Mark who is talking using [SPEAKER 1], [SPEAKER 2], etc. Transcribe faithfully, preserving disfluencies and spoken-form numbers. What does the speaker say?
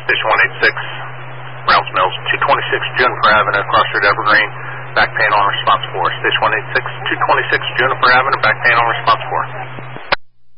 [SPEAKER 1] Station one eighty-six, Browns Mills, two twenty-six Juniper Avenue, Crossroad Evergreen, back panel on response four. Station one eighty-six, two twenty-six Juniper Avenue, back panel on response four.